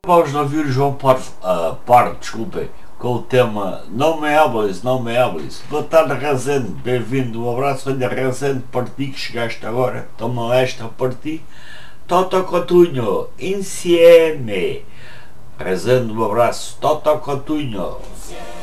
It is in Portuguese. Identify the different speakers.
Speaker 1: Vamos ouvir o João Pardo, desculpem, com o tema Não me hables, não me hables. Boa tarde, Rezende, bem-vindo, um abraço, olha, Rezende, para ti que chegaste agora, toma esta para ti. Toto Cotunho, insieme. Rezende, um abraço, Toto Cotunho.